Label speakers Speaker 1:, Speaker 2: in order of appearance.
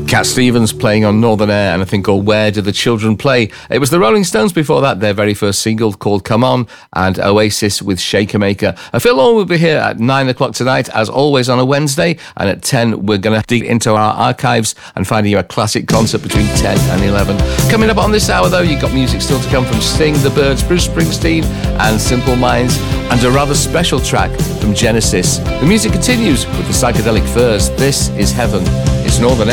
Speaker 1: Cat Stevens playing on Northern Air and a thing called Where Do the Children Play. It was the Rolling Stones before that, their very first single called Come On, and Oasis with Shaker Maker. Phil Law will be here at 9 o'clock tonight, as always on a Wednesday, and at 10 we're going to dig into our archives and finding you a classic concert between 10 and 11. Coming up on this hour though, you've got music still to come from Sting, The Byrds, Bruce Springsteen and Simple Minds, and a rather special track from Genesis. The music continues with the Psychedelic Furs. This is Heaven. It's Northern Air.